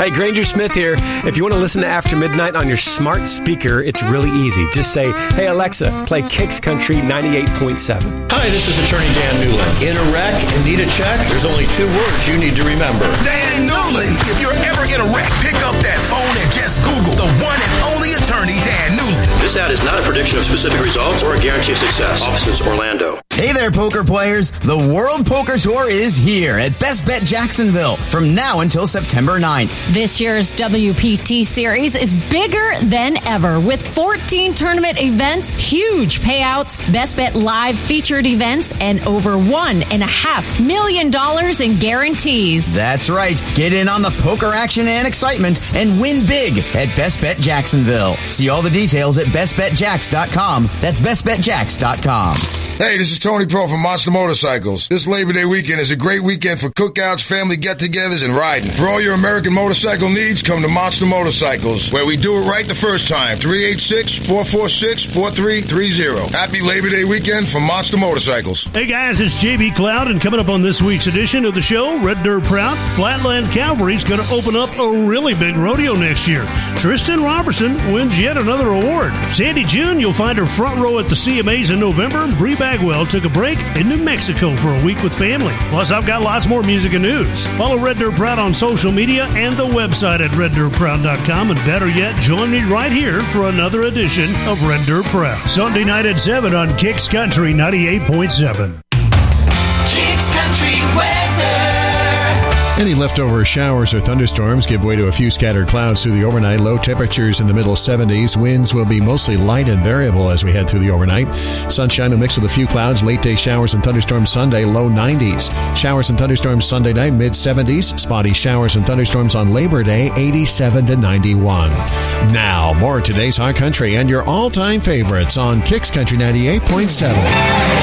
Hi, Granger Smith here. If you want to listen to After Midnight on your smart speaker, it's really easy. Just say, hey, Alexa, play Kicks Country 98.7. Hi, this is Attorney Dan Newland. In a wreck and need a check? There's only 2 words you need to remember. Dan Newland. If you're ever in a wreck, pick up that phone and just Google the one and only Attorney Dan Newland. This ad is not a prediction of specific results or a guarantee of success. Offices Orlando. Hey there, poker players. The World Poker Tour is here at Best Bet Jacksonville from now until September 9th. This year's WPT series is bigger than ever with 14 tournament events, huge payouts, Best Bet Live featured events, and over $1.5 million in guarantees. That's right. Get in on the poker action and excitement and win big at Best Bet Jacksonville. See all the details at bestbetjacks.com. That's bestbetjacks.com. Hey, this is Tony Pro from Monster Motorcycles. This Labor Day weekend is a great weekend for cookouts, family get-togethers, and riding. For all your American motorcycle needs, come to Monster Motorcycles, where we do it right the first time. 386-446-4330. Happy Labor Day weekend from Monster Motorcycles. Hey guys, it's JB Cloud, and coming up on this week's edition of the show, Red Dirt Proud, Flatland Cavalry's going to open up a really big rodeo next year. Tristan Robertson wins yet another award. Sandy June, you'll find her front row at the CMAs in November. Bree Bagwell took a break in New Mexico for a week with family. Plus, I've got lots more music and news. Follow Red Dirt Proud on social media and the website at reddirtproud.com. And better yet, join me right here for another edition of Red Dirt Proud. Sunday night at 7 on Kicks Country 98.7. Kicks Country weather. Any leftover showers or thunderstorms give way to a few scattered clouds through the overnight. Low temperatures in the middle 70s. Winds will be mostly light and variable as we head through the overnight. Sunshine will mix with a few clouds. Late day showers and thunderstorms Sunday, low 90s. Showers and thunderstorms Sunday night, mid 70s. Spotty showers and thunderstorms on Labor Day, 87 to 91. Now, more of today's Hot Country and your all-time favorites on Kicks Country 98.7.